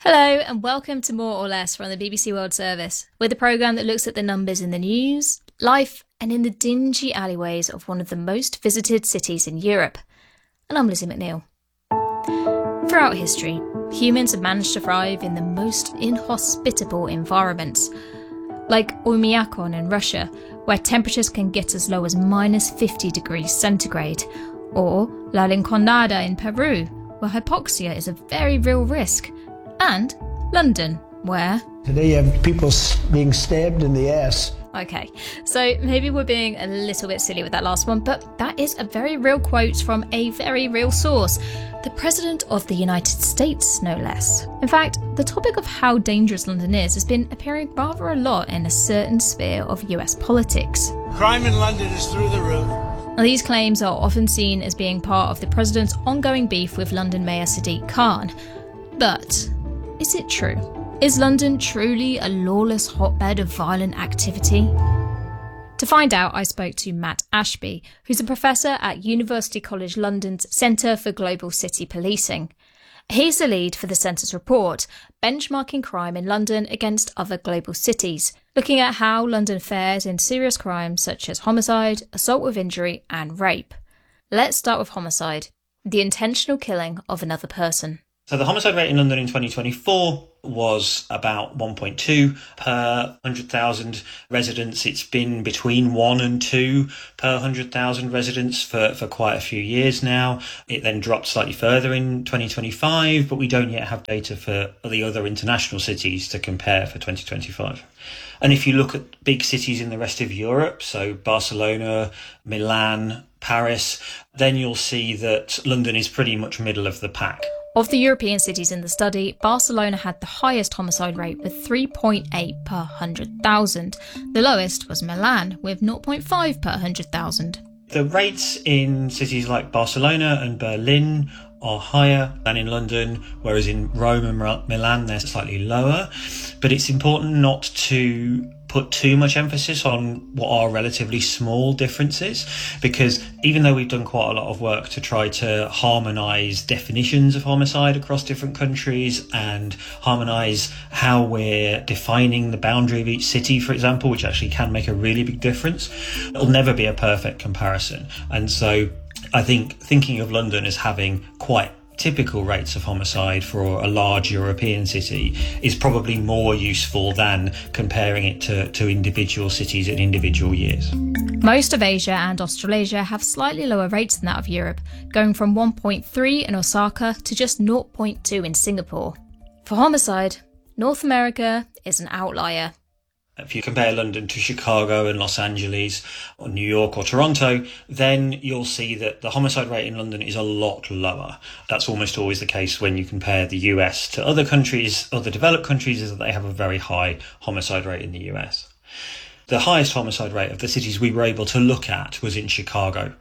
Hello and welcome to More or Less from the BBC World Service. We're the programme that looks at the numbers in the news, life and in the dingy alleyways of one of the most visited cities in Europe. And I'm Lizzie McNeil. Throughout history, humans have managed to thrive in the most inhospitable environments, like Oymyakon in Russia, where temperatures can get as low as minus 50 degrees centigrade, or La Rinconada in Peru, where hypoxia is a very real risk, and London, where... Today you have people being stabbed in the ass. Okay, so maybe we're being a little bit silly with that last one, but that is a very real quote from a very real source. The President of the United States, no less. In fact, the topic of how dangerous London is has been appearing rather a lot in a certain sphere of US politics. Crime in London is through the roof. Now, these claims are often seen as being part of the President's ongoing beef with London Mayor Sadiq Khan. But is it true? Is London truly a lawless hotbed of violent activity? To find out, I spoke to Matt Ashby, who's a professor at University College London's Centre for Global City Policing. He's the lead for the Centre's report, benchmarking crime in London against other global cities, looking at how London fares in serious crimes such as homicide, assault with injury and rape. Let's start with homicide, the intentional killing of another person. So the homicide rate in London in 2024 was about 1.2 per 100,000 residents. It's been between 1 and 2 per 100,000 residents for quite a few years now. It then dropped slightly further in 2025, but we don't yet have data for the other international cities to compare for 2025. And if you look at big cities in the rest of Europe, so Barcelona, Milan, Paris, then you'll see that London is pretty much middle of the pack. Of the European cities in the study, Barcelona had the highest homicide rate with 3.8 per 100,000. The lowest was Milan with 0.5 per 100,000. The rates in cities like Barcelona and Berlin are higher than in London, whereas in Rome and Milan they're slightly lower. But it's important not to put too much emphasis on what are relatively small differences, because even though we've done quite a lot of work to try to harmonise definitions of homicide across different countries and harmonise how we're defining the boundary of each city, for example, which actually can make a really big difference, it'll never be a perfect comparison. And so I think thinking of London as having quite typical rates of homicide for a large European city is probably more useful than comparing it to individual cities in individual years. Most of Asia and Australasia have slightly lower rates than that of Europe, going from 1.3 in Osaka to just 0.2 in Singapore. For homicide, North America is an outlier. If you compare London to Chicago and Los Angeles or New York or Toronto, then you'll see that the homicide rate in London is a lot lower. That's almost always the case when you compare the US to other countries, other developed countries, is that they have a very high homicide rate in the US. The highest homicide rate of the cities we were able to look at was in Chicago.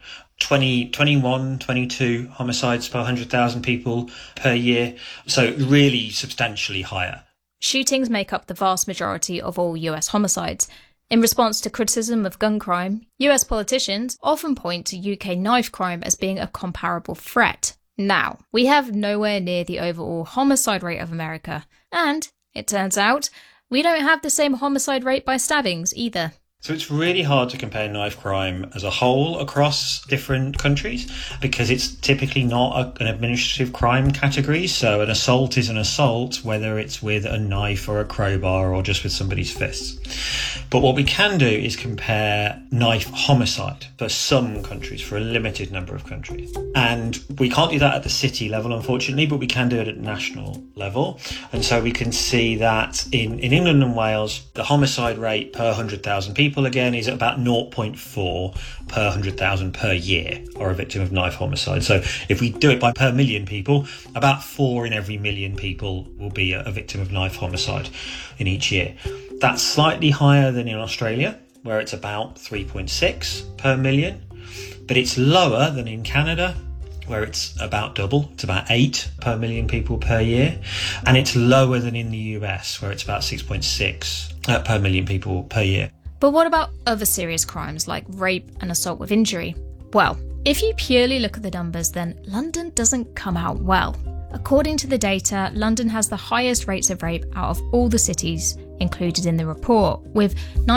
22 homicides per 100,000 people per year, so really substantially higher. Shootings make up the vast majority of all US homicides. In response to criticism of gun crime, US politicians often point to UK knife crime as being a comparable threat. Now, we have nowhere near the overall homicide rate of America, and, it turns out, we don't have the same homicide rate by stabbings either. So it's really hard to compare knife crime as a whole across different countries because it's typically not an administrative crime category. So an assault is an assault, whether it's with a knife or a crowbar or just with somebody's fists. But what we can do is compare knife homicide for some countries, for a limited number of countries. And we can't do that at the city level, unfortunately, but we can do it at national level. And so we can see that in England and Wales, the homicide rate per 100,000 people, again, is about 0.4 per 100,000 per year are a victim of knife homicide. So if we do it by per million people, about 4 in every million people will be a victim of knife homicide in each year. That's slightly higher than in Australia, where it's about 3.6 per million, but it's lower than in Canada, where it's about double. It's about 8 per million people per year. And it's lower than in the US, where it's about 6.6 per million people per year. But what about other serious crimes like rape and assault with injury? Well, if you purely look at the numbers, then London doesn't come out well. According to the data, London has the highest rates of rape out of all the cities included in the report, with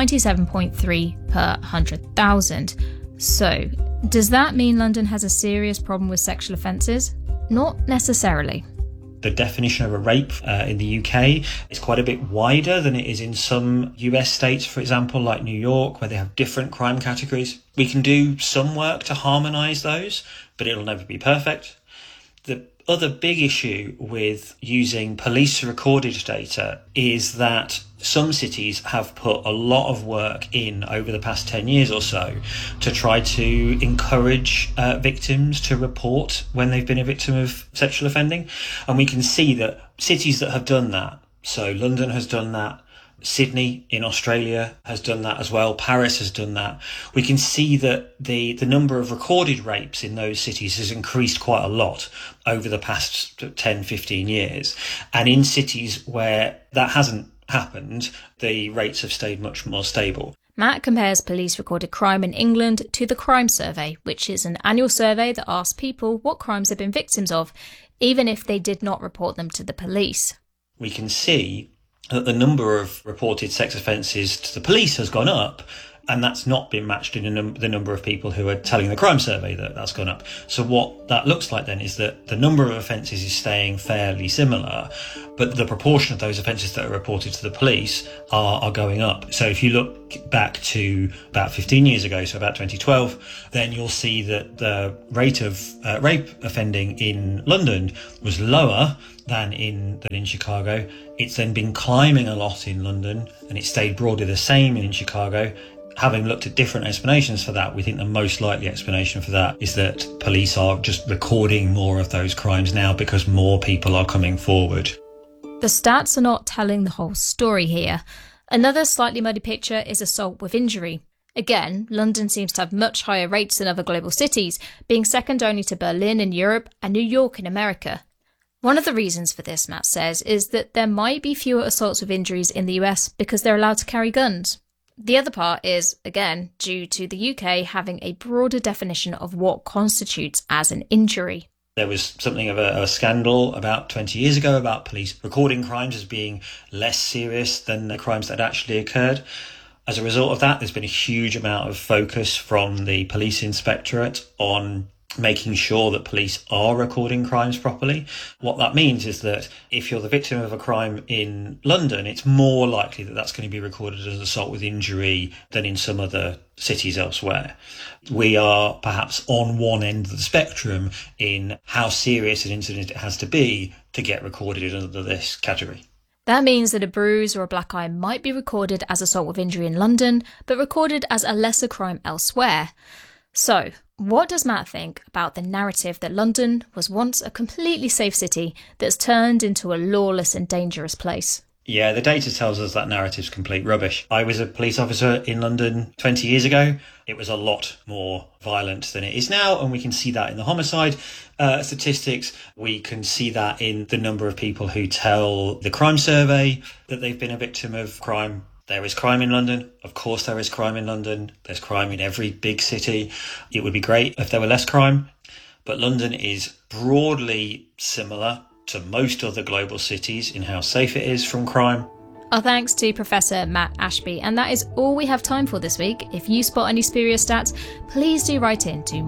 97.3 per 100,000. So, does that mean London has a serious problem with sexual offences? Not necessarily. The definition of a rape in the UK is quite a bit wider than it is in some US states, for example, like New York, where they have different crime categories. We can do some work to harmonise those, but it'll never be perfect. The other big issue with using police recorded data is that some cities have put a lot of work in over the past 10 years or so to try to encourage victims to report when they've been a victim of sexual offending. And we can see that cities that have done that, so London has done that, Sydney in Australia has done that as well, Paris has done that. We can see that the number of recorded rapes in those cities has increased quite a lot over the past 10, 15 years. And in cities where that hasn't happened, the rates have stayed much more stable. Matt compares police recorded crime in England to the Crime Survey, which is an annual survey that asks people what crimes they've been victims of, even if they did not report them to the police. We can see that the number of reported sex offences to the police has gone up, and that's not been matched in the number of people who are telling the crime survey that that's gone up. So what that looks like then is that the number of offences is staying fairly similar, but the proportion of those offences that are reported to the police are going up. So if you look back to about 15 years ago, so about 2012, then you'll see that the rate of rape offending in London was lower than in Chicago. It's then been climbing a lot in London, and it stayed broadly the same in Chicago. Having looked at different explanations for that, we think the most likely explanation for that is that police are just recording more of those crimes now because more people are coming forward. The stats are not telling the whole story here. Another slightly muddy picture is assault with injury. Again, London seems to have much higher rates than other global cities, being second only to Berlin in Europe and New York in America. One of the reasons for this, Matt says, is that there might be fewer assaults with injuries in the US because they're allowed to carry guns. The other part is, again, due to the UK having a broader definition of what constitutes as an injury. There was something of a scandal about 20 years ago about police recording crimes as being less serious than the crimes that had actually occurred. As a result of that, there's been a huge amount of focus from the police inspectorate on making sure that police are recording crimes properly. What that means is that if you're the victim of a crime in London, it's more likely that that's going to be recorded as assault with injury than in some other cities elsewhere. We are perhaps on one end of the spectrum in how serious an incident it has to be to get recorded under this category. That means that a bruise or a black eye might be recorded as assault with injury in London, but recorded as a lesser crime elsewhere. So, what does Matt think about the narrative that London was once a completely safe city that's turned into a lawless and dangerous place? Yeah, the data tells us that narrative's complete rubbish. I was a police officer in London 20 years ago. It was a lot more violent than it is now, and we can see that in the homicide statistics. We can see that in the number of people who tell the crime survey that they've been a victim of crime. There is crime in London. Of course there is crime in London. There's crime in every big city. It would be great if there were less crime. But London is broadly similar to most other global cities in how safe it is from crime. Our thanks to Professor Matt Ashby, and that is all we have time for this week. If you spot any spurious stats, please do write in to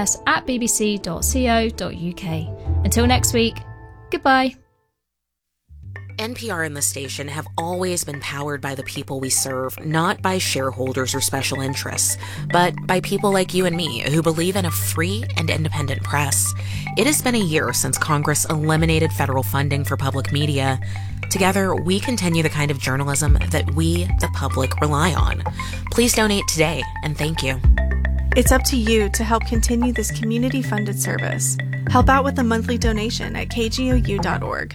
moreorless@bbc.co.uk. Until next week, goodbye. NPR and the station have always been powered by the people we serve, not by shareholders or special interests, but by people like you and me who believe in a free and independent press. It has been a year since Congress eliminated federal funding for public media. Together, we continue the kind of journalism that we, the public, rely on. Please donate today, and thank you. It's up to you to help continue this community-funded service. Help out with a monthly donation at kgou.org.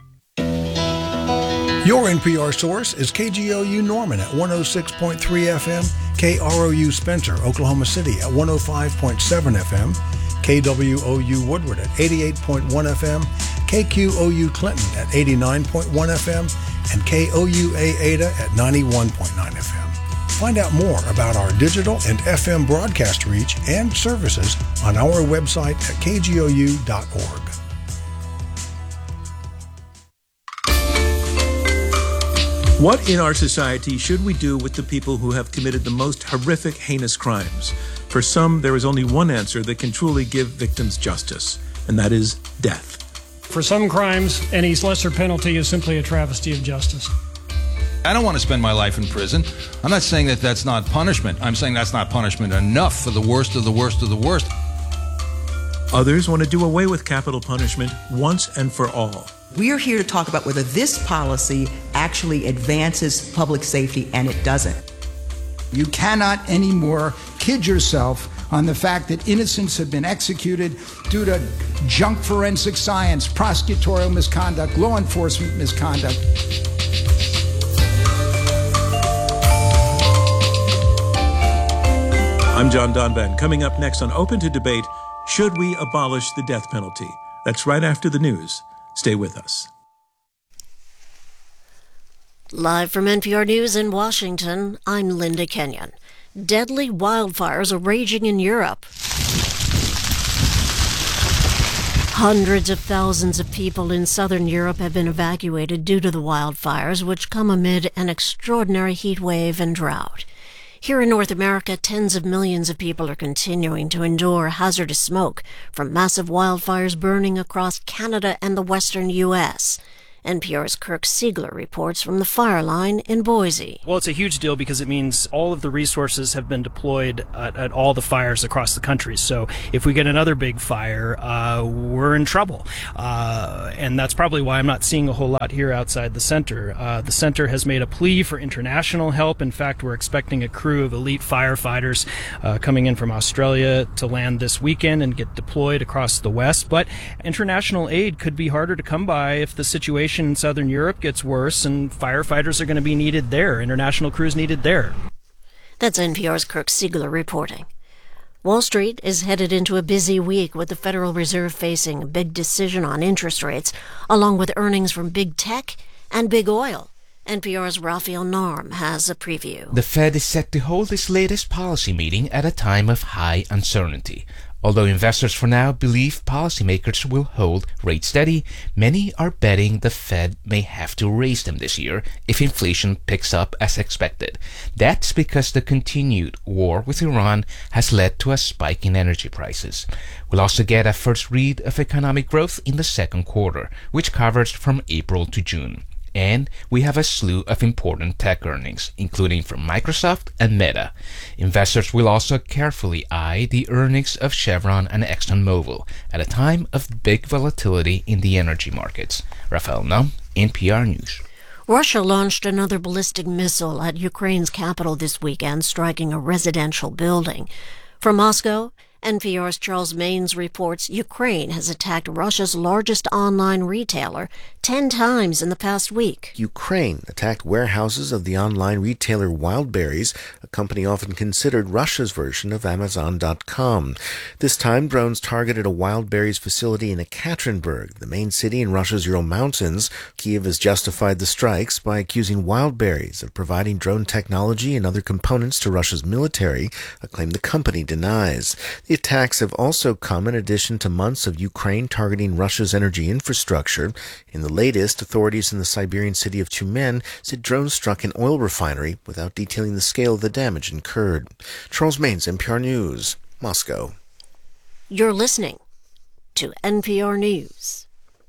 Your NPR source is KGOU Norman at 106.3 FM, KROU Spencer, Oklahoma City at 105.7 FM, KWOU Woodward at 88.1 FM, KQOU Clinton at 89.1 FM, and KOUA Ada at 91.9 FM. Find out more about our digital and FM broadcast reach and services on our website at kgou.org. What in our society should we do with the people who have committed the most horrific, heinous crimes? For some, there is only one answer that can truly give victims justice, and that is death. For some crimes, any lesser penalty is simply a travesty of justice. I don't want to spend my life in prison. I'm not saying that that's not punishment. I'm saying that's not punishment enough for the worst of the worst of the worst. Others want to do away with capital punishment once and for all. We are here to talk about whether this policy actually advances public safety, and it doesn't. You cannot anymore kid yourself on the fact that innocents have been executed due to junk forensic science, prosecutorial misconduct, law enforcement misconduct. I'm John Donvan. Coming up next on Open to Debate, should we abolish the death penalty? That's right after the news. Stay with us. Live from NPR News in Washington, I'm Linda Kenyon. Deadly wildfires are raging in Europe. Hundreds of thousands of people in southern Europe have been evacuated due to the wildfires, which come amid an extraordinary heat wave and drought. Here in North America, tens of millions of people are continuing to endure hazardous smoke from massive wildfires burning across Canada and the western U.S. NPR's Kirk Siegler reports from the fire line in Boise. Well, it's a huge deal because it means all of the resources have been deployed at all the fires across the country. So if we get another big fire, we're in trouble. And that's probably why I'm not seeing a whole lot here outside the center. The center has made a plea for international help. In fact, we're expecting a crew of elite firefighters coming in from Australia to land this weekend and get deployed across the West. But international aid could be harder to come by if the situation in southern Europe gets worse, and firefighters are going to be needed there, international crews needed there. That's NPR's Kirk Siegler reporting. Wall Street is headed into a busy week with the Federal Reserve facing a big decision on interest rates, along with earnings from big tech and big oil. NPR's Raphael Narm has a preview. The Fed is set to hold its latest policy meeting at a time of high uncertainty. Although investors for now believe policymakers will hold rates steady, many are betting the Fed may have to raise them this year if inflation picks up as expected. That's because the continued war with Iran has led to a spike in energy prices. We'll also get a first read of economic growth in the second quarter, which covers from April to June. And we have a slew of important tech earnings, including from Microsoft and Meta. Investors will also carefully eye the earnings of Chevron and ExxonMobil at a time of big volatility in the energy markets. Raphael Narm, NPR News. Russia launched another ballistic missile at Ukraine's capital this weekend, striking a residential building. From Moscow, NPR's Charles Maynes reports Ukraine has attacked Russia's largest online retailer 10 times in the past week. Ukraine attacked warehouses of the online retailer Wildberries, a company often considered Russia's version of Amazon.com. This time, drones targeted a Wildberries facility in Ekaterinburg, the main city in Russia's Ural Mountains. Kyiv has justified the strikes by accusing Wildberries of providing drone technology and other components to Russia's military, a claim the company denies. The attacks have also come in addition to months of Ukraine targeting Russia's energy infrastructure. In the latest, authorities in the Siberian city of Tyumen said drones struck an oil refinery without detailing the scale of the damage incurred. Charles Maynes, NPR News, Moscow. You're listening to NPR News.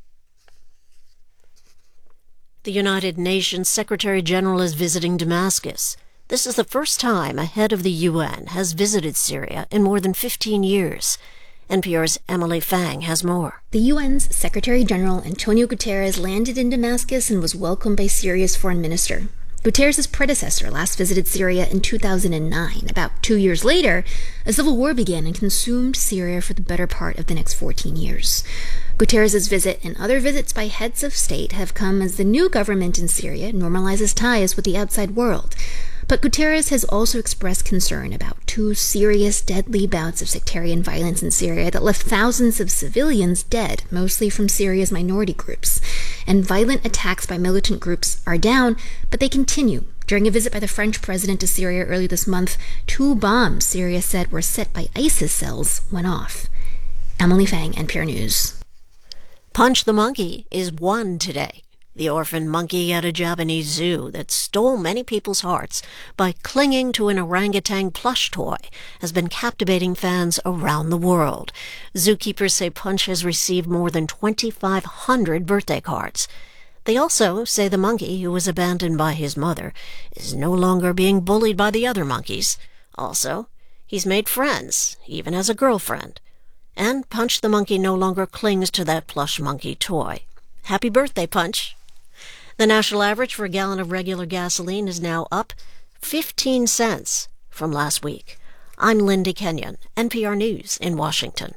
The United Nations Secretary General is visiting Damascus. This is the first time a head of the UN has visited Syria in more than 15 years. NPR's Emily Fang has more. The UN's Secretary General Antonio Guterres landed in Damascus and was welcomed by Syria's foreign minister. Guterres' predecessor last visited Syria in 2009. About 2 years later, a civil war began and consumed Syria for the better part of the next 14 years. Guterres' visit and other visits by heads of state have come as the new government in Syria normalizes ties with the outside world. But Guterres has also expressed concern about 2 serious, deadly bouts of sectarian violence in Syria that left thousands of civilians dead, mostly from Syria's minority groups. And violent attacks by militant groups are down, but they continue. During a visit by the French president to Syria early this month, 2 bombs Syria said were set by ISIS cells went off. Emily Fang, NPR News. Punch the Monkey is 1 today. The orphan monkey at a Japanese zoo that stole many people's hearts by clinging to an orangutan plush toy has been captivating fans around the world. Zookeepers say Punch has received more than 2,500 birthday cards. They also say the monkey, who was abandoned by his mother, is no longer being bullied by the other monkeys. Also, he's made friends, even as a girlfriend. And Punch the monkey no longer clings to that plush monkey toy. Happy birthday, Punch! The national average for a gallon of regular gasoline is now up 15 cents from last week. I'm Linda Kenyon, NPR News in Washington.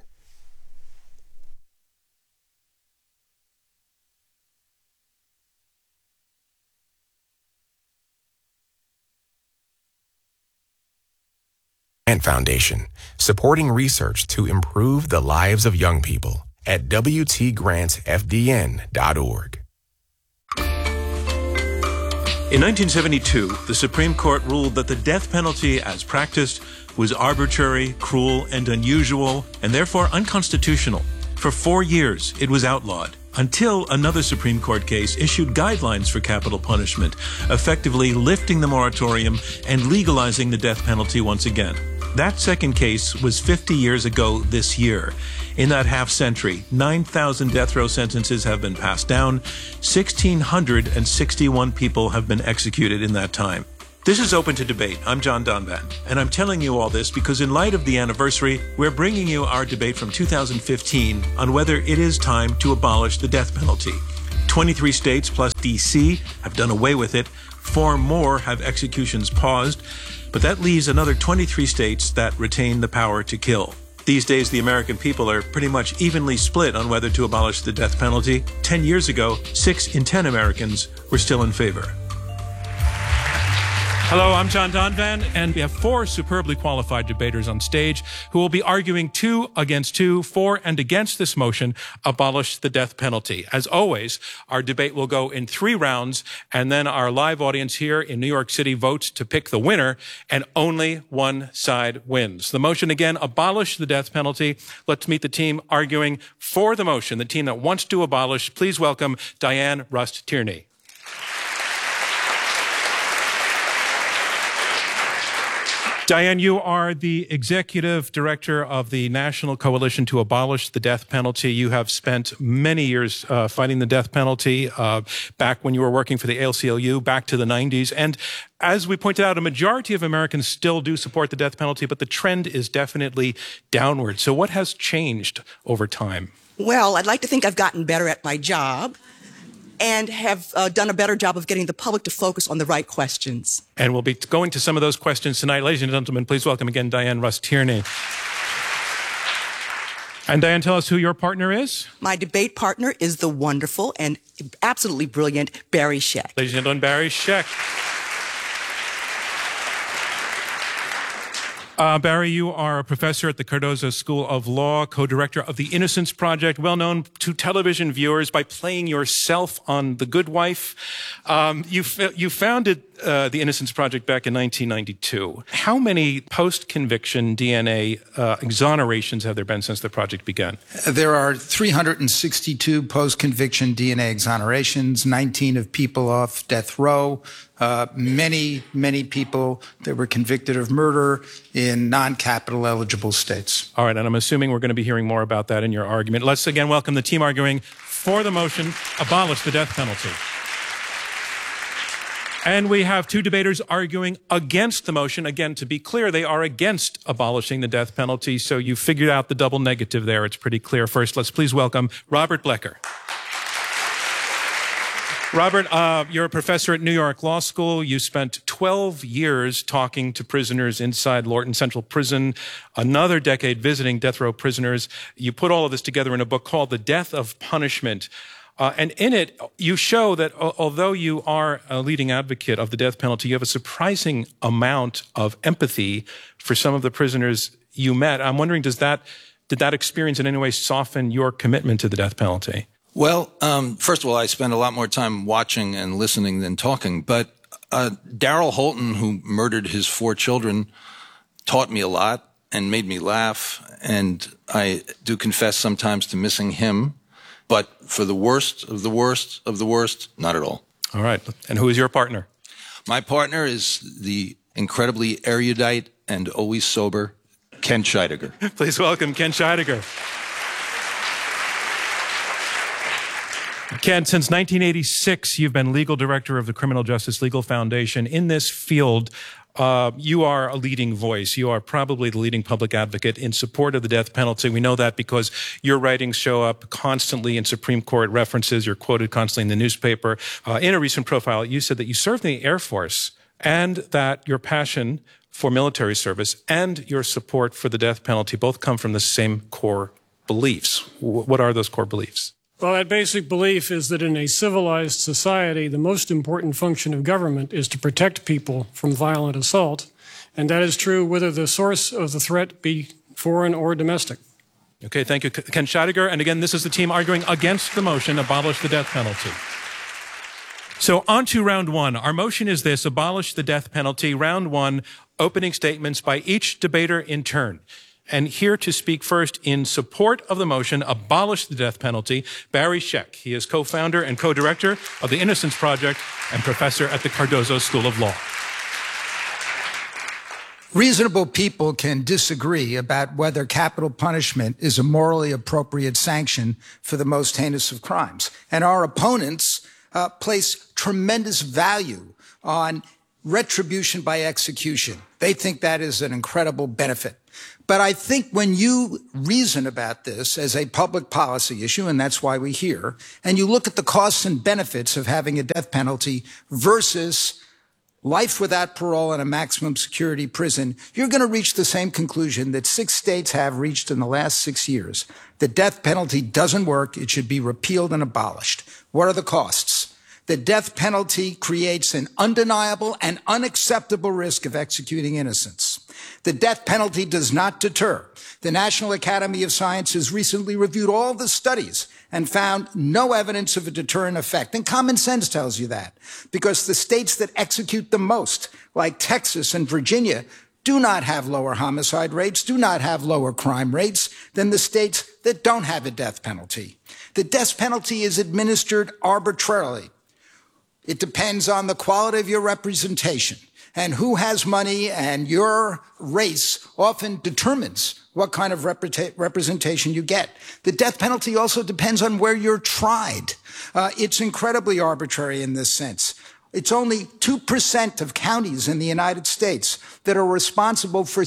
Foundation, supporting research to improve the lives of young people at WTGrantsFDN.org. In 1972, the Supreme Court ruled that the death penalty as practiced was arbitrary, cruel, and unusual, and therefore unconstitutional. For 4 years, it was outlawed, until another Supreme Court case issued guidelines for capital punishment, effectively lifting the moratorium and legalizing the death penalty once again. That second case was 50 years ago this year. In that half-century, 9,000 death row sentences have been passed down. 1,661 people have been executed in that time. This is Open to Debate. I'm John Donvan, and I'm telling you all this because in light of the anniversary, we're bringing you our debate from 2015 on whether it is time to abolish the death penalty. 23 states plus D.C. have done away with it. 4 more have executions paused. But that leaves another 23 states that retain the power to kill. These days, the American people are pretty much evenly split on whether to abolish the death penalty. 10 years ago, 6 in 10 Americans were still in favor. Hello, I'm John Donvan, and we have 4 superbly qualified debaters on stage who will be arguing 2 against 2, for and against this motion, abolish the death penalty. As always, our debate will go in 3 rounds, and then our live audience here in New York City votes to pick the winner, and only one side wins. The motion again, abolish the death penalty. Let's meet the team arguing for the motion, the team that wants to abolish. Please welcome Dianne Rust Tierney. Dianne, you are the executive director of the National Coalition to Abolish the Death Penalty. You have spent many years fighting the death penalty, back when you were working for the ACLU, back to the 90s. And as we pointed out, a majority of Americans still do support the death penalty, but the trend is definitely downward. So what has changed over time? Well, I'd like to think I've gotten better at my job and have done a better job of getting the public to focus on the right questions. And we'll be going to some of those questions tonight. Ladies and gentlemen, please welcome again Dianne Rust Tierney. And Dianne, tell us who your partner is. My debate partner is the wonderful and absolutely brilliant Barry Scheck. Ladies and gentlemen, Barry Scheck. Barry, you are a professor at the Cardozo School of Law, co-director of the Innocence Project, well known to television viewers by playing yourself on The Good Wife. You founded the Innocence Project back in 1992. How many post-conviction DNA exonerations have there been since the project began? There are 362 post-conviction DNA exonerations, 19 of people off death row, many people that were convicted of murder in non-capital eligible states. All right, and I'm assuming we're going to be hearing more about that in your argument. Let's again welcome the team arguing for the motion, abolish the death penalty. And we have 2 debaters arguing against the motion. Again, to be clear, they are against abolishing the death penalty, so you figured out the double negative there. It's pretty clear. First, let's please welcome Robert Blecker. Robert, you're a professor at New York Law School. You spent 12 years talking to prisoners inside Lorton Central Prison, another decade visiting death row prisoners. You put all of this together in a book called The Death of Punishment. And in it, you show that although you are a leading advocate of the death penalty, you have a surprising amount of empathy for some of the prisoners you met. I'm wondering, did that experience in any way soften your commitment to the death penalty? Well, first of all, I spend a lot more time watching and listening than talking. But Darrell Holton, who murdered his 4 children, taught me a lot and made me laugh. And I do confess sometimes to missing him But for the worst of the worst of the worst, not at all. All right. And who is your partner? My partner is the incredibly erudite and always sober Ken Scheidegger. Please welcome Ken Scheidegger. Ken, since 1986, you've been legal director of the Criminal Justice Legal Foundation. In this field, you are a leading voice. You are probably the leading public advocate in support of the death penalty. We know that because your writings show up constantly in Supreme Court references. You're quoted constantly in the newspaper. In a recent profile, you said that you served in the Air Force and that your passion for military service and your support for the death penalty both come from the same core beliefs. What are those core beliefs? Well, that basic belief is that in a civilized society, the most important function of government is to protect people from violent assault. And that is true whether the source of the threat be foreign or domestic. Okay, thank you, Ken Scheidegger. And again, this is the team arguing against the motion, abolish the death penalty. So on to round one. Our motion is this: abolish the death penalty. Round one, opening statements by each debater in turn. And here to speak first in support of the motion, abolish the death penalty, Barry Scheck. He is co-founder and co-director of the Innocence Project and professor at the Cardozo School of Law. Reasonable people can disagree about whether capital punishment is a morally appropriate sanction for the most heinous of crimes. And our opponents place tremendous value on retribution by execution. They think that is an incredible benefit. But I think when you reason about this as a public policy issue, and that's why we're here, and you look at the costs and benefits of having a death penalty versus life without parole in a maximum security prison, you're going to reach the same conclusion that 6 states have reached in the last 6 years. The death penalty doesn't work. It should be repealed and abolished. What are the costs? The death penalty creates an undeniable and unacceptable risk of executing innocents. The death penalty does not deter. The National Academy of Sciences recently reviewed all the studies and found no evidence of a deterrent effect. And common sense tells you that, because the states that execute the most, like Texas and Virginia, do not have lower homicide rates, do not have lower crime rates than the states that don't have a death penalty. The death penalty is administered arbitrarily. It depends on the quality of your representation. And who has money and your race often determines what kind of representation you get. The death penalty also depends on where you're tried. It's incredibly arbitrary in this sense. It's only 2% of counties in the United States that are responsible for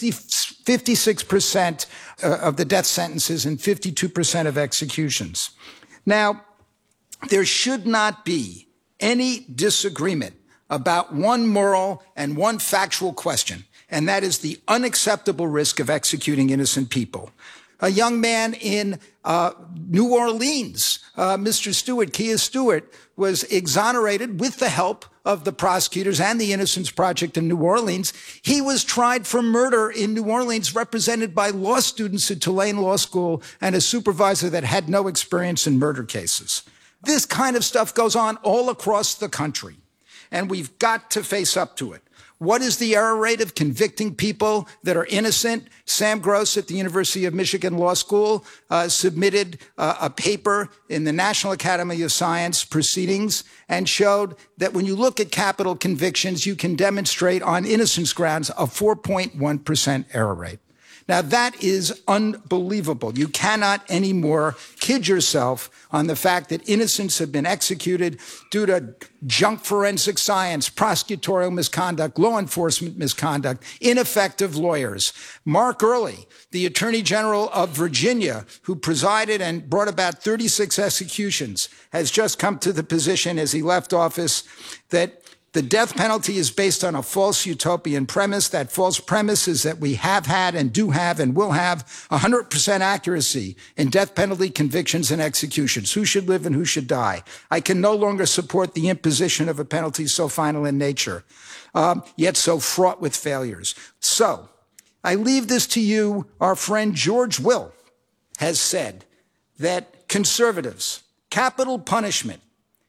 56% of the death sentences and 52% of executions. Now, there should not be any disagreement about one moral and one factual question, and that is the unacceptable risk of executing innocent people. A young man in New Orleans, Mr. Stewart, Kia Stewart, was exonerated with the help of the prosecutors and the Innocence Project in New Orleans. He was tried for murder in New Orleans, represented by law students at Tulane Law School and a supervisor that had no experience in murder cases. This kind of stuff goes on all across the country, and we've got to face up to it. What is the error rate of convicting people that are innocent? Sam Gross at the University of Michigan Law School submitted a paper in the National Academy of Science proceedings and showed that when you look at capital convictions, you can demonstrate on innocence grounds a 4.1% error rate. Now, that is unbelievable. You cannot anymore kid yourself on the fact that innocents have been executed due to junk forensic science, prosecutorial misconduct, law enforcement misconduct, ineffective lawyers. Mark Earley, the Attorney General of Virginia, who presided and brought about 36 executions, has just come to the position as he left office that the death penalty is based on a false utopian premise. That false premise is that we have had and do have and will have 100% accuracy in death penalty convictions and executions. Who should live and who should die? I can no longer support the imposition of a penalty so final in nature, yet so fraught with failures. So I leave this to you. Our friend George Will has said that conservatives, capital punishment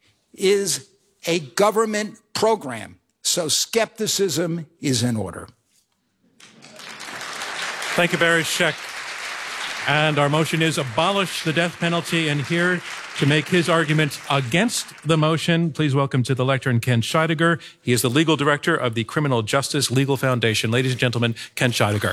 is a government program, so skepticism is in order. Thank you, Barry Scheck. And our motion is abolish the death penalty. And here to make his argument against the motion, please welcome to the lectern Ken Scheidegger. He is the legal director of the Criminal Justice Legal Foundation. Ladies and gentlemen, Ken Scheidegger.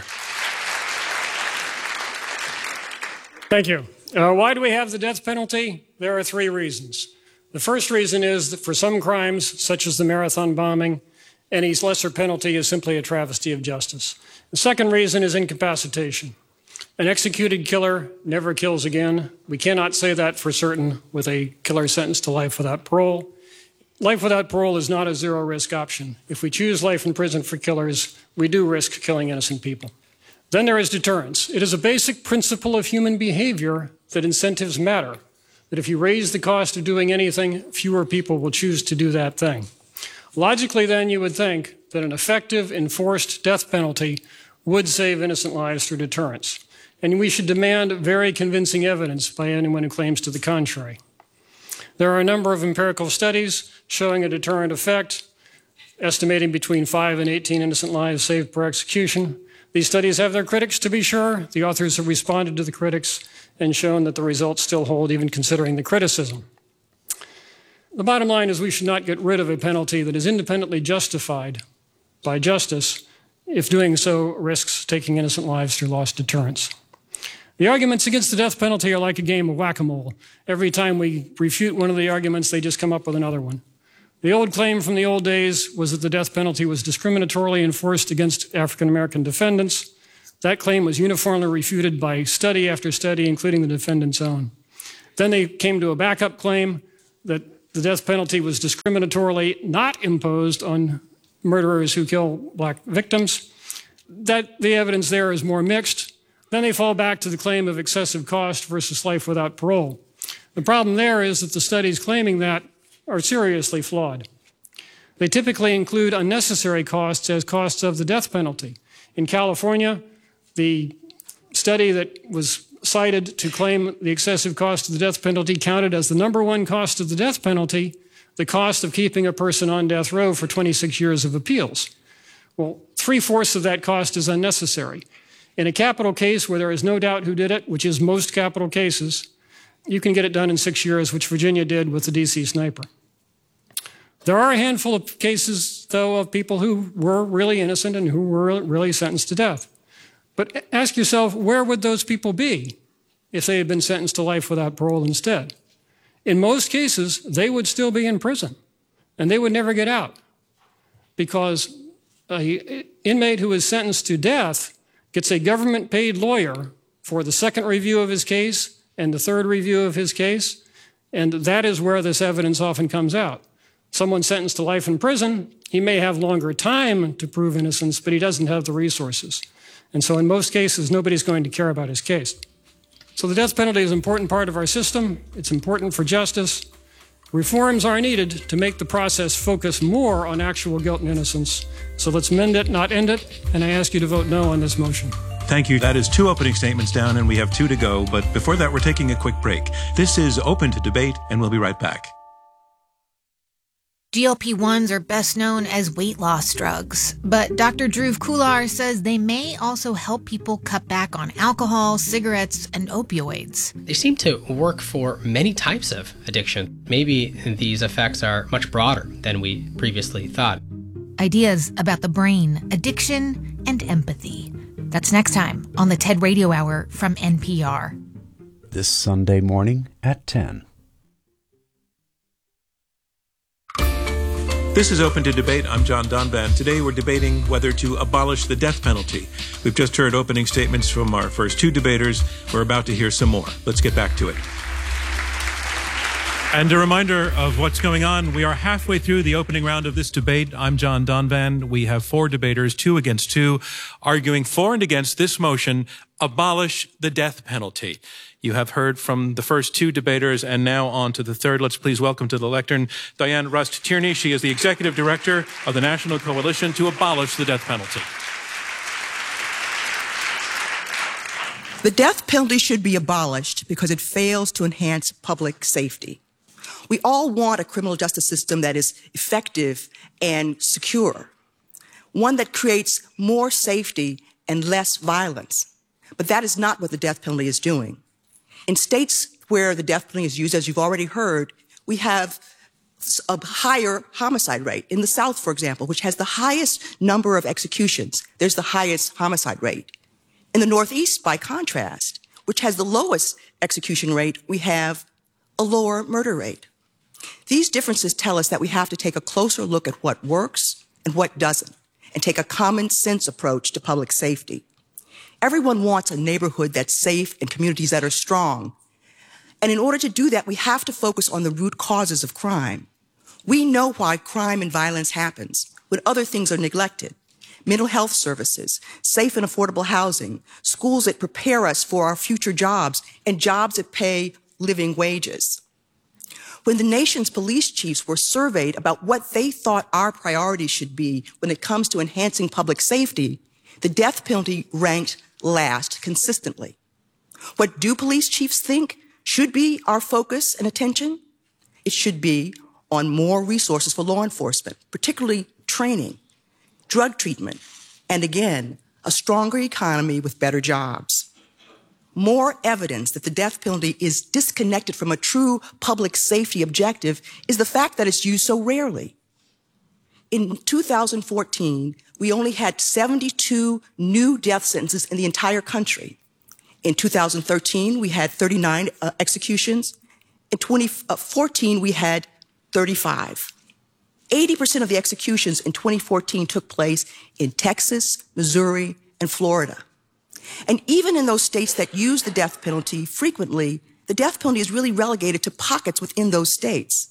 Thank you. Why do we have the death penalty? There are three reasons. The first reason is that for some crimes, such as the marathon bombing, any lesser penalty is simply a travesty of justice. The second reason is incapacitation. An executed killer never kills again. We cannot say that for certain with a killer sentenced to life without parole. Life without parole is not a zero-risk option. If we choose life in prison for killers, we do risk killing innocent people. Then there is deterrence. It is a basic principle of human behavior that incentives matter, that if you raise the cost of doing anything, fewer people will choose to do that thing. Logically, then, you would think that an effective, enforced death penalty would save innocent lives through deterrence. And we should demand very convincing evidence by anyone who claims to the contrary. There are a number of empirical studies showing a deterrent effect, estimating between 5 and 18 innocent lives saved per execution. These studies have their critics, to be sure. The authors have responded to the critics and shown that the results still hold, even considering the criticism. The bottom line is we should not get rid of a penalty that is independently justified by justice if doing so risks taking innocent lives through lost deterrence. The arguments against the death penalty are like a game of whack-a-mole. Every time we refute one of the arguments, they just come up with another one. The old claim from the old days was that the death penalty was discriminatorily enforced against African-American defendants. That claim was uniformly refuted by study after study, including the defendant's own. Then they came to a backup claim that the death penalty was discriminatorily not imposed on murderers who kill black victims. That the evidence there is more mixed. Then they fall back to the claim of excessive cost versus life without parole. The problem there is that the studies claiming that are seriously flawed. They typically include unnecessary costs as costs of the death penalty. In California, the study that was cited to claim the excessive cost of the death penalty counted as the number one cost of the death penalty the cost of keeping a person on death row for 26 years of appeals. Well, 3/4 of that cost is unnecessary. In a capital case where there is no doubt who did it, which is most capital cases, you can get it done in 6 years, which Virginia did with the DC sniper. There are a handful of cases, though, of people who were really innocent and who were really sentenced to death. But ask yourself, where would those people be if they had been sentenced to life without parole instead? In most cases, they would still be in prison, and they would never get out, because an inmate who is sentenced to death gets a government-paid lawyer for the second review of his case and the third review of his case, and that is where this evidence often comes out. Someone sentenced to life in prison, he may have longer time to prove innocence, but he doesn't have the resources. And so in most cases, nobody's going to care about his case. So the death penalty is an important part of our system. It's important for justice. Reforms are needed to make the process focus more on actual guilt and innocence. So let's mend it, not end it. And I ask you to vote no on this motion. Thank you. That is 2 opening statements down, and we have 2 to go. But before that, we're taking a quick break. This is Open to Debate, and we'll be right back. GLP-1s are best known as weight loss drugs, but Dr. Dhruv Kular says they may also help people cut back on alcohol, cigarettes, and opioids. They seem to work for many types of addiction. Maybe these effects are much broader than we previously thought. Ideas about the brain, addiction, and empathy. That's next time on the TED Radio Hour from NPR. This Sunday morning at 10. This is Open to Debate. I'm John Donvan. Today we're debating whether to abolish the death penalty. We've just heard opening statements from our first 2 debaters. We're about to hear some more. Let's get back to it. And a reminder of what's going on. We are halfway through the opening round of this debate. I'm John Donvan. We have 4 debaters, 2 against 2, arguing for and against this motion, abolish the death penalty. You have heard from the first 2 debaters, and now on to the third. Let's please welcome to the lectern Dianne Rust Tierney. She is the Executive Director of the National Coalition to Abolish the Death Penalty. The death penalty should be abolished because it fails to enhance public safety. We all want a criminal justice system that is effective and secure, one that creates more safety and less violence. But that is not what the death penalty is doing. In states where the death penalty is used, as you've already heard, we have a higher homicide rate. In the South, for example, which has the highest number of executions, there's the highest homicide rate. In the Northeast, by contrast, which has the lowest execution rate, we have a lower murder rate. These differences tell us that we have to take a closer look at what works and what doesn't, and take a common sense approach to public safety. Everyone wants a neighborhood that's safe and communities that are strong. And in order to do that, we have to focus on the root causes of crime. We know why crime and violence happens when other things are neglected. Mental health services, safe and affordable housing, schools that prepare us for our future jobs, and jobs that pay living wages. When the nation's police chiefs were surveyed about what they thought our priorities should be when it comes to enhancing public safety, the death penalty ranked last consistently. What do police chiefs think should be our focus and attention? It should be on more resources for law enforcement, particularly training, drug treatment, and again, a stronger economy with better jobs. More evidence that the death penalty is disconnected from a true public safety objective is the fact that it's used so rarely. In 2014, we only had 72 new death sentences in the entire country. In 2013, we had 39 executions. In 2014, we had 35. 80% of the executions in 2014 took place in Texas, Missouri, and Florida. And even in those states that use the death penalty frequently, the death penalty is really relegated to pockets within those states.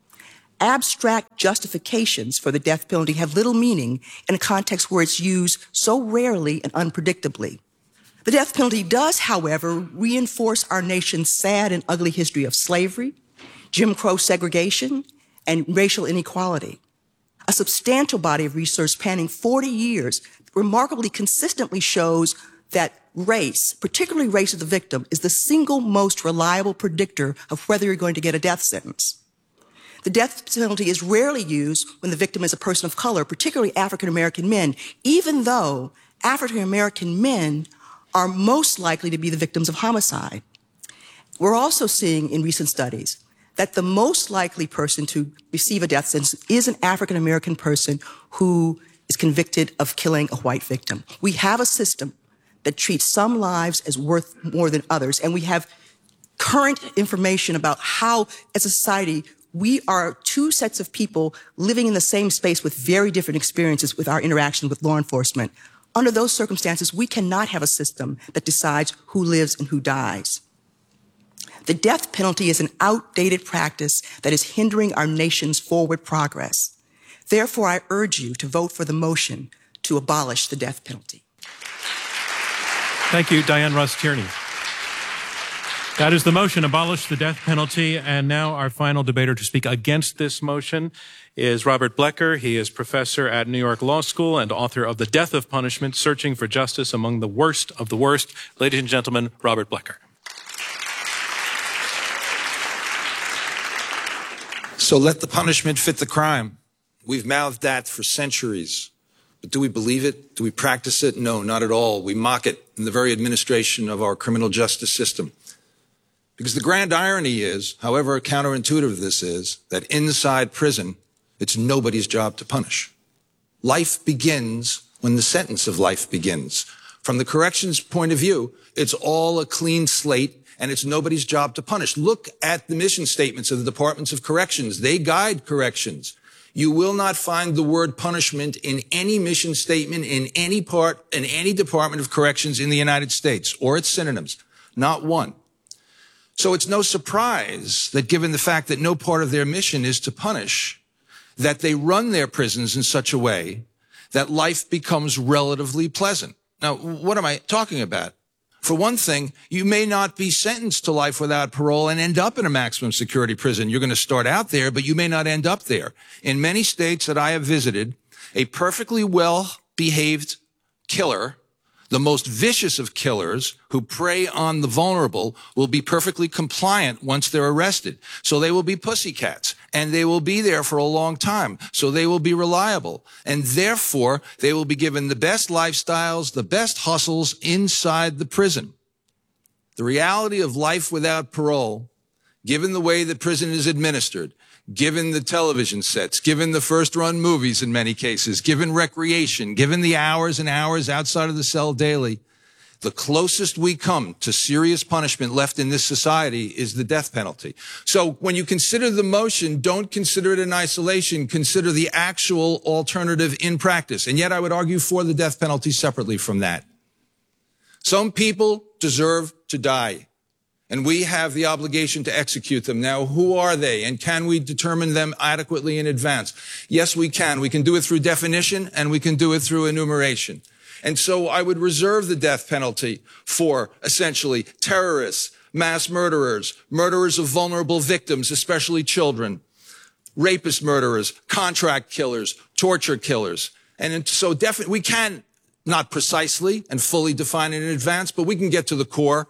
Abstract justifications for the death penalty have little meaning in a context where it's used so rarely and unpredictably. The death penalty does, however, reinforce our nation's sad and ugly history of slavery, Jim Crow segregation, and racial inequality. A substantial body of research spanning 40 years remarkably consistently shows that race, particularly race of the victim, is the single most reliable predictor of whether you're going to get a death sentence. The death penalty is rarely used when the victim is a person of color, particularly African American men, even though African American men are most likely to be the victims of homicide. We're also seeing in recent studies that the most likely person to receive a death sentence is an African American person who is convicted of killing a white victim. We have a system that treats some lives as worth more than others, and we have current information about how, as a society, we are two sets of people living in the same space with very different experiences with our interaction with law enforcement. Under those circumstances, we cannot have a system that decides who lives and who dies. The death penalty is an outdated practice that is hindering our nation's forward progress. Therefore, I urge you to vote for the motion to abolish the death penalty. Thank you, Dianne Russ Tierney. That is the motion, abolish the death penalty. And now our final debater to speak against this motion is Robert Blecker. He is professor at New York Law School and author of The Death of Punishment, Searching for Justice Among the Worst of the Worst. Ladies and gentlemen, Robert Blecker. So let the punishment fit the crime. We've mouthed that for centuries. But do we believe it? Do we practice it? No, not at all. We mock it in the very administration of our criminal justice system. Because the grand irony is, however counterintuitive this is, that inside prison, it's nobody's job to punish. Life begins when the sentence of life begins. From the corrections point of view, it's all a clean slate, and it's nobody's job to punish. Look at the mission statements of the Departments of Corrections. They guide corrections. You will not find the word punishment in any mission statement in any Department of Corrections in the United States, or its synonyms. Not one. So it's no surprise that given the fact that no part of their mission is to punish, that they run their prisons in such a way that life becomes relatively pleasant. Now, what am I talking about? For one thing, you may not be sentenced to life without parole and end up in a maximum security prison. You're going to start out there, but you may not end up there. In many states that I have visited, a perfectly well-behaved killer, the most vicious of killers who prey on the vulnerable, will be perfectly compliant once they're arrested. So they will be pussycats. and they will be there for a long time. So they will be reliable. And therefore, they will be given the best lifestyles, the best hustles inside the prison. The reality of life without parole, given the way that prison is administered, given the television sets, given the first-run movies in many cases, given recreation, given the hours and hours outside of the cell daily, the closest we come to serious punishment left in this society is the death penalty. So when you consider the motion, don't consider it in isolation. Consider the actual alternative in practice. And yet I would argue for the death penalty separately from that. Some people deserve to die, and we have the obligation to execute them. Now, who are they, and can we determine them adequately in advance? Yes, we can. We can do it through definition, and we can do it through enumeration. And so I would reserve the death penalty for, essentially, terrorists, mass murderers, murderers of vulnerable victims, especially children, rapist murderers, contract killers, torture killers. And so definitely, we can, not precisely and fully define it in advance, but we can get to the core.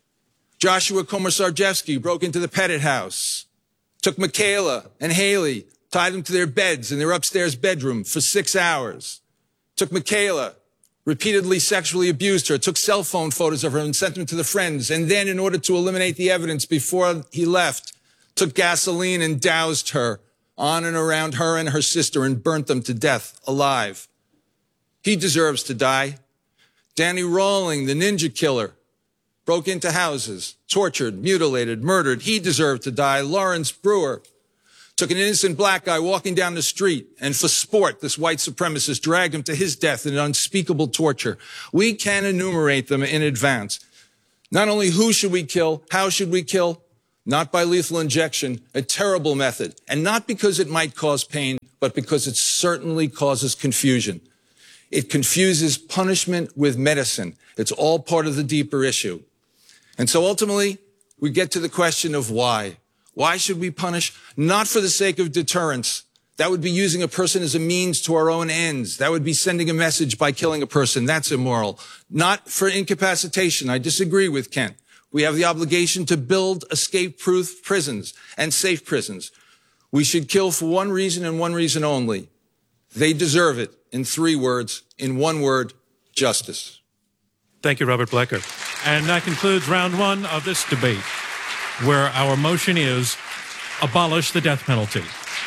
Joshua Komisarjevsky broke into the Pettit house, took Michaela and Haley, tied them to their beds in their upstairs bedroom for 6 hours, took Michaela, repeatedly sexually abused her, took cell phone photos of her and sent them to the friends. And then, in order to eliminate the evidence before he left, took gasoline and doused her on and around her and her sister and burnt them to death alive. He deserves to die. Danny Rawling, the ninja killer, broke into houses, tortured, mutilated, murdered. He deserved to die. Lawrence Brewer took an innocent black guy walking down the street, and for sport, this white supremacist dragged him to his death in unspeakable torture. We can enumerate them in advance. Not only who should we kill, how should we kill? Not by lethal injection, a terrible method. And not because it might cause pain, but because it certainly causes confusion. It confuses punishment with medicine. It's all part of the deeper issue. And so ultimately, we get to the question of why. Why should we punish? Not for the sake of deterrence. That would be using a person as a means to our own ends. That would be sending a message by killing a person. That's immoral. Not for incapacitation. I disagree with Kent. We have the obligation to build escape-proof prisons and safe prisons. We should kill for one reason and one reason only. They deserve it. In 3 words, in 1 word, justice. Thank you, Robert Blecker. And that concludes round 1 of this debate, where our motion is abolish the death penalty.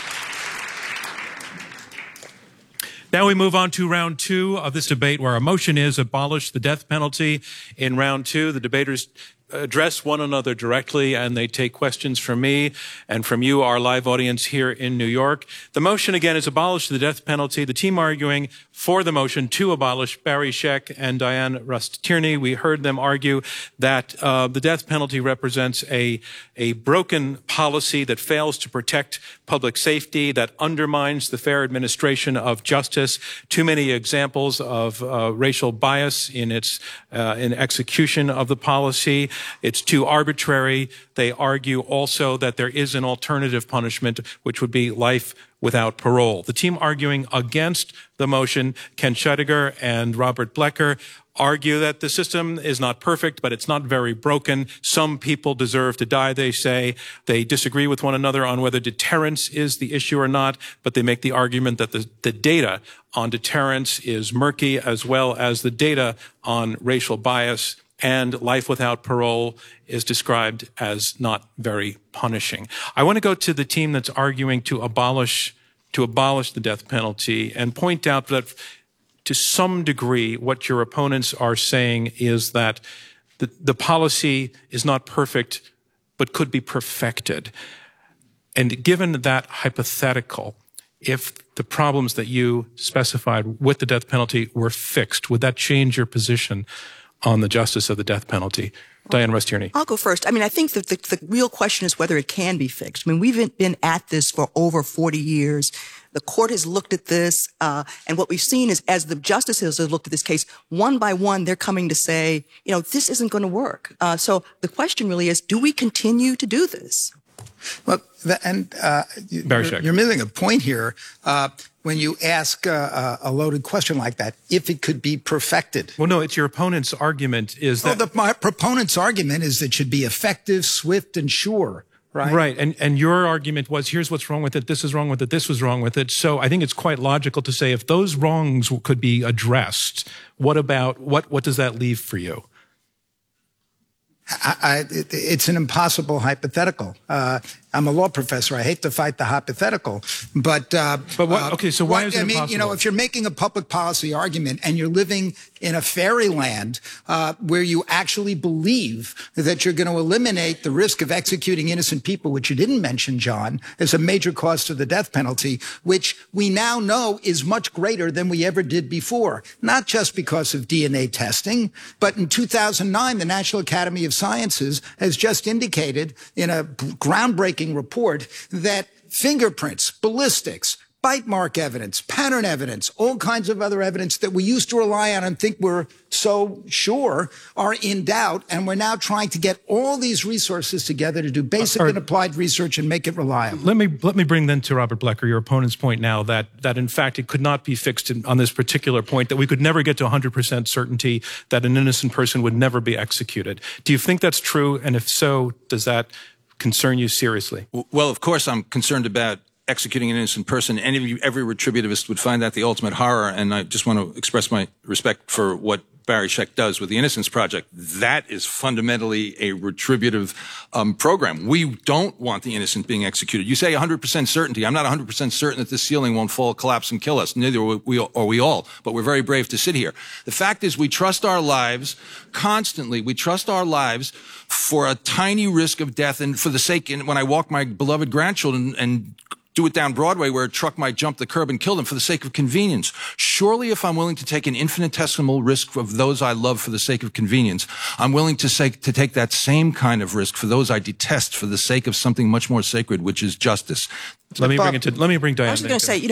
Now we move on to round 2 of this debate, where our motion is abolish the death penalty. In round 2, the debaters address one another directly, and they take questions from me and from you, our live audience here in New York. The motion, again, is abolish the death penalty. The team arguing for the motion to abolish, Barry Scheck and Dianne Rust Tierney. We heard them argue that the death penalty represents a broken policy that fails to protect public safety, that undermines the fair administration of justice. Too many examples of racial bias in its in execution of the policy. It's too arbitrary. They argue also that there is an alternative punishment, which would be life without parole. The team arguing against the motion, Ken Scheidegger and Robert Blecker, argue that the system is not perfect, but it's not very broken. Some people deserve to die, they say. They disagree with one another on whether deterrence is the issue or not, but they make the argument that the data on deterrence is murky, as well as the data on racial bias, and life without parole is described as not very punishing. I want to go to the team that's arguing to abolish the death penalty and point out that to some degree what your opponents are saying is that the policy is not perfect but could be perfected. And given that hypothetical, if the problems that you specified with the death penalty were fixed, would that change your position on the justice of the death penalty? Dianne Rust Tierney. I'll go first. I mean, I think that the real question is whether it can be fixed. I mean, we've been at this for over 40 years. The court has looked at this, and what we've seen is as the justices have looked at this case, one by one, they're coming to say, you know, this isn't going to work. So the question really is, do we continue to do this? Well, you're missing a point here when you ask a loaded question like that, if it could be perfected. Well, no, it's your opponent's argument is that... Well, my proponent's argument is that it should be effective, swift, and sure. right? Right. And your argument was, here's what's wrong with it, this is wrong with it, this was wrong with it. So I think it's quite logical to say if those wrongs could be addressed, what does that leave for you? It's an impossible hypothetical. I'm a law professor. I hate to fight the hypothetical, but what? Okay, so why is it impossible? I mean, you know, if you're making a public policy argument and you're living in a fairyland where you actually believe that you're going to eliminate the risk of executing innocent people, which you didn't mention, John, as a major cost of the death penalty, which we now know is much greater than we ever did before, not just because of DNA testing, but in 2009, the National Academy of Sciences has just indicated in a groundbreaking report that fingerprints, ballistics, bite mark evidence, pattern evidence, all kinds of other evidence that we used to rely on and think we're so sure are in doubt. And we're now trying to get all these resources together to do basic and applied research and make it reliable. Let me bring then to Robert Blecker, your opponent's point now that in fact it could not be fixed on this particular point, that we could never get to 100% certainty that an innocent person would never be executed. Do you think that's true? And if so, does that concern you seriously? Well, of course I'm concerned about executing an innocent person. Every retributivist would find that the ultimate horror, and I just want to express my respect for what Barry Scheck does with the Innocence Project. That is fundamentally a retributive program. We don't want the innocent being executed. You say 100% certainty. I'm not 100% certain that this ceiling won't fall, collapse, and kill us. Neither are we all, but we're very brave to sit here. The fact is we trust our lives constantly. We trust our lives for a tiny risk of death, and for the sake, when I walk my beloved grandchildren and do it down Broadway where a truck might jump the curb and kill them for the sake of convenience. Surely if I'm willing to take an infinitesimal risk of those I love for the sake of convenience, I'm willing to take that same kind of risk for those I detest for the sake of something much more sacred, which is justice. Let me bring Diane. I was going to say,